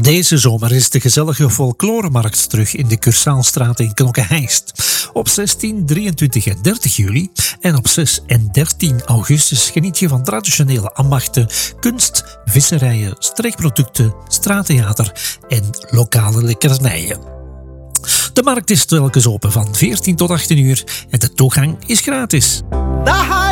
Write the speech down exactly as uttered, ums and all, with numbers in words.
Deze zomer is de gezellige folkloremarkt terug in de Cursaalstraat in Knokke-Heist. Op zestien, drieëntwintig en dertig juli en op zes en dertien augustus geniet je van traditionele ambachten, kunst, visserijen, streekproducten, straattheater en lokale lekkernijen. De markt is telkens open van veertien tot achttien uur en de toegang is gratis.